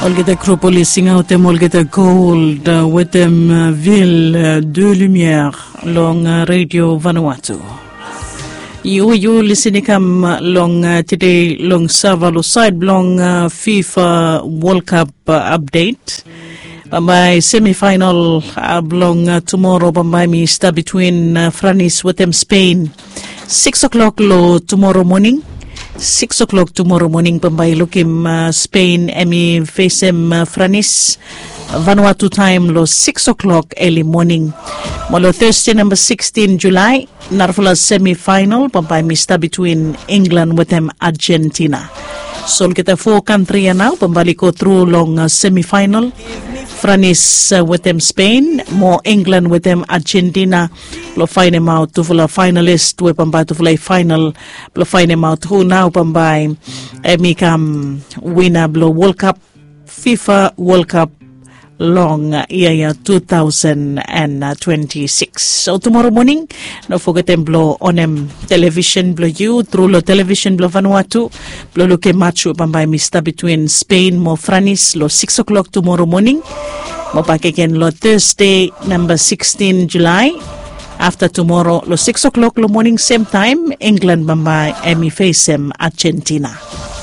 Olga Acropolis sing out them Olga Gold with them Ville de Lumière long Radio Vanuatu. You listening long today long Savalo side long FIFA World Cup update. By semi-final long tomorrow by me start between France with them Spain 6 o'clock lo tomorrow morning. 6 o'clock tomorrow morning Pambay Lukim Spain Emi Facem France Vanuatu time lo 6 o'clock early morning. Molo Thursday number 16 July Narfula semi-final Pambay Mista between England with them Argentina. So kita 4 country now Pambali go through long semi-final. France with them Spain, more England with them Argentina. Lo find them out to full finalist we pambay to full final. Lo find them out who now pambay become winner blow World Cup FIFA World Cup long year 2026. So tomorrow morning, don't forget them blow on them television blow you through lo television blow Vanuatu blow look a match pambay mista between Spain more France lo 6 o'clock tomorrow morning. Mo back again lo Thursday number 16 July. After tomorrow lo 6 o'clock lo morning same time England pambay emi face Argentina.